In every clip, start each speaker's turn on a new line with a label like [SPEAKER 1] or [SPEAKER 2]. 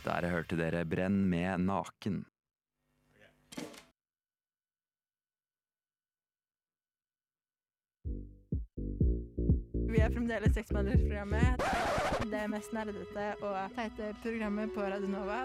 [SPEAKER 1] Der hørte dere Brenn med Naken.
[SPEAKER 2] Vi er fremdeles Seksmannersprogrammet. Det mest nerdete og teite programmet på Radio Nova.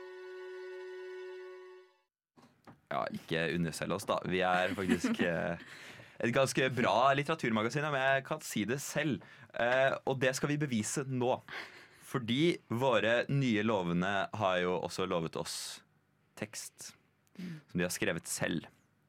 [SPEAKER 1] Ja, ikke underselg oss da. Vi er faktisk et ganske bra litteraturmagasin, om jeg kan si det selv. Og det skal vi bevise nå. Fordi våre nye lovende har jo også lovet oss tekst som de har skrevet selv.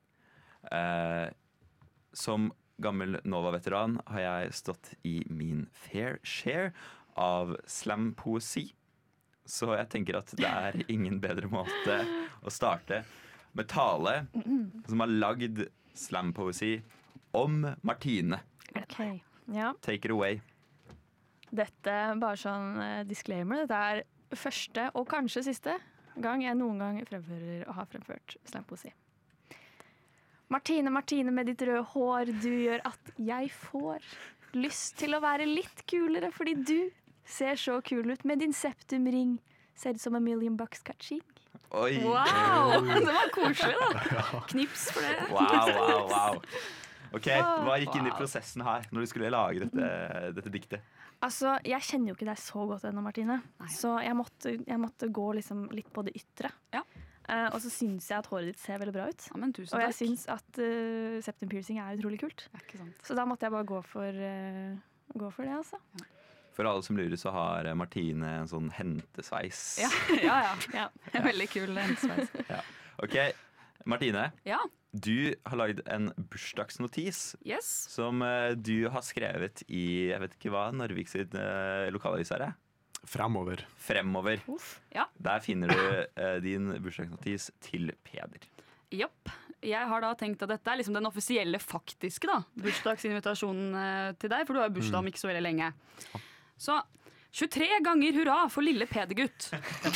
[SPEAKER 1] Som gammel Nova-veteran har jeg stått i min fair share av slam-poesi. Så jeg tenker at det er ingen bedre måte å starte med Tale, som har lagd slam-poesi om Martine.
[SPEAKER 3] Ok, ja.
[SPEAKER 1] Take it away.
[SPEAKER 3] Dette, bare sånn disclaimer, dette er første og kanskje siste gang jeg noen gang fremfører og har fremført slampoesi. Martine, Martine med ditt røde hår, du gjør at jeg får lyst til å være litt kulere, fordi du ser så kul ut med din septumring. Ser ut som $1 million kaching.
[SPEAKER 1] Oi.
[SPEAKER 3] Wow, det var koselig da. Knips for det.
[SPEAKER 1] Wow. Ok, hva gikk inn i prosessen her når du skulle lage dette diktet?
[SPEAKER 3] Altså, jeg kjenner jo ikke deg så godt ennå, Martine. Nei. Så jeg måtte gå liksom litt på det ytre. Ja. Og så syns jeg at håret ditt ser veldig bra ut.
[SPEAKER 4] Ja, men tusen takk.
[SPEAKER 3] Og jeg syns at septum piercing er utrolig kult.
[SPEAKER 4] Ja, ikke sant.
[SPEAKER 3] Så da måtte jeg bare gå for det, altså. Ja.
[SPEAKER 1] For alle som lurer, så har Martine en sånn hentesveis.
[SPEAKER 4] Ja. En veldig kul hentesveis.
[SPEAKER 1] Ja. Ok, Martine.
[SPEAKER 4] Ja.
[SPEAKER 1] Du har laget en bursdagsnotis som du har skrevet i, jeg vet ikke hva, Narvik sitt lokalavis er det?
[SPEAKER 5] Fremover.
[SPEAKER 4] Ja.
[SPEAKER 1] Der finner du din bursdagsnotis til Peder.
[SPEAKER 4] Jopp. Jeg har da tenkt at dette er liksom den offisielle faktiske da, bursdagsinvitasjonen til deg, for du har jo bursdag om ikke så veldig lenge. Så 23 ganger hurra for lille Pedergutt.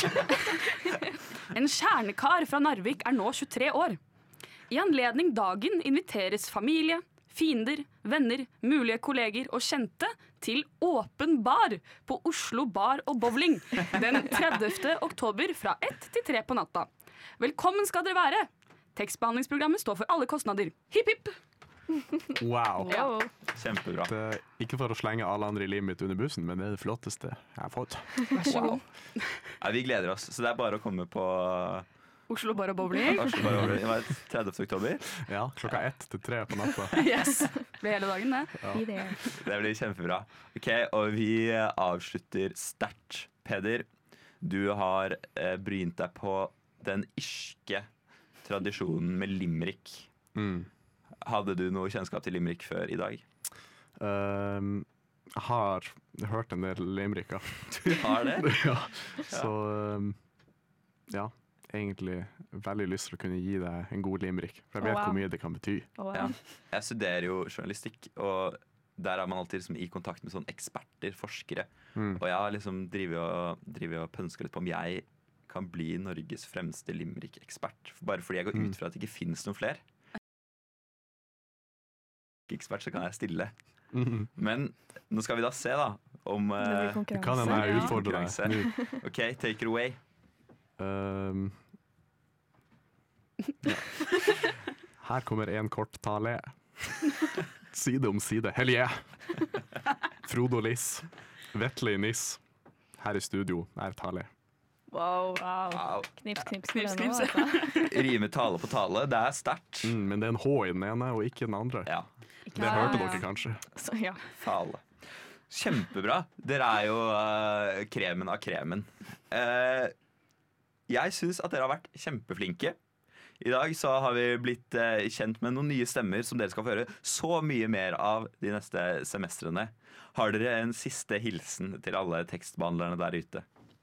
[SPEAKER 4] En kjernekar fra Narvik er nå 23 år. I anledning dagen inviteres familie, fiender, venner, mulige kolleger og kjente til åpen bar på Oslo Bar og Bowling den 30. oktober fra 1 til 3 på natta. Velkommen skal dere være! Tekstbehandlingsprogrammet står for alle kostnader. Hipp hipp!
[SPEAKER 5] Wow.
[SPEAKER 4] Ja.
[SPEAKER 1] Kjempebra.
[SPEAKER 5] Ikke for å slenge alle andre i livet mitt under bussen, men det er det flotteste jeg har fått.
[SPEAKER 4] Vær så god.
[SPEAKER 1] Ja, vi gleder oss, så det er bare å komme på
[SPEAKER 4] Oslo Bar og Bowling.
[SPEAKER 1] Oslo Bar og Bowling. Det var 30. oktober.
[SPEAKER 5] Ja, klokka 1 til 3 på natta.
[SPEAKER 4] Yes, det blir hele dagen det.
[SPEAKER 5] Ja.
[SPEAKER 1] Det blir kjempebra. Ok, og vi avslutter sterkt. Peder, du har brynt deg på den irske tradisjonen med limerick. Hadde du noe kjennskap til limerick før i dag?
[SPEAKER 5] Jeg har hørt en del limericker.
[SPEAKER 1] Du har det?
[SPEAKER 5] Ja. Så ja, egentlig veldig lyst til å kunne gi deg en god limerick. For jeg vet hvor mye det kan bety.
[SPEAKER 1] Ja. Jeg studerer jo journalistikk, og der er man alltid liksom i kontakt med sånne eksperter, forskere. Og jeg har liksom driver og pønsker litt på om jeg kan bli Norges fremste limerick-ekspert. Bare fordi jeg går ut fra at det ikke finnes noen flere. Ekspert, så kan jeg stille. Men nå skal vi da se da om
[SPEAKER 5] det kan jeg utfordre deg.
[SPEAKER 1] Ok, take it away.
[SPEAKER 5] Her kommer en kort tale. Side om side. Helje. Frodo Liss. Vetle Niss. Her i studio er tale.
[SPEAKER 3] Wow. Knips.
[SPEAKER 1] Rime tale på tale, det er sterkt.
[SPEAKER 5] Men det er en H i den ene og ikke den andre.
[SPEAKER 1] Ja.
[SPEAKER 5] Det hørte dere kanskje.
[SPEAKER 3] Så, ja.
[SPEAKER 1] Tale. Kjempebra. Dere er jo kremen av kremen. Jeg synes at dere har vært kjempeflinke. I dag så har vi blitt kjent med noen nye stemmer som dere skal få høre så mye mer av de neste semestrene. Har dere en siste hilsen til alle tekstbehandlerne der ute?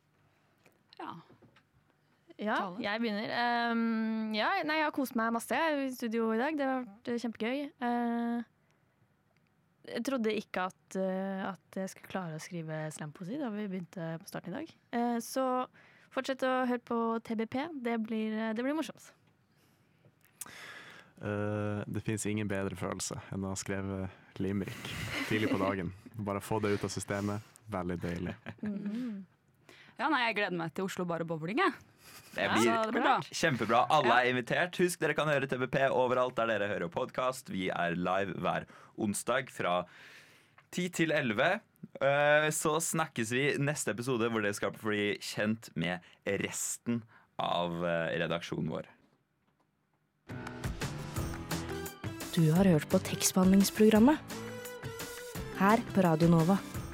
[SPEAKER 3] Ja, jeg begynner. Jeg har kost meg masse i studio i dag. Det har vært kjempegøy. Jeg trodde ikke at jeg skulle klare å skrive slampoesi da vi begynte på starten i dag. Så fortsett å høre på TBP. Det blir morsomt.
[SPEAKER 5] Det finnes ingen bedre følelse enn å ha skrevet limerick tidlig på dagen. Bare få det ut av systemet. Veldig deilig.
[SPEAKER 4] Ja, nei, jeg gleder meg til Oslo Bar og Bowling, jeg.
[SPEAKER 1] Det
[SPEAKER 4] Ja,
[SPEAKER 1] blir
[SPEAKER 4] så det blir bra.
[SPEAKER 1] kjempebra. Alle er invitert. Husk, dere kan høre TVP overalt der dere hører podcast. Vi er live hver onsdag fra 10 til 11. Så snakkes vi neste episode, hvor dere skal bli kjent med resten av redaksjonen vår.
[SPEAKER 6] Du har hørt på tekstbehandlingsprogrammet her på Radio Nova.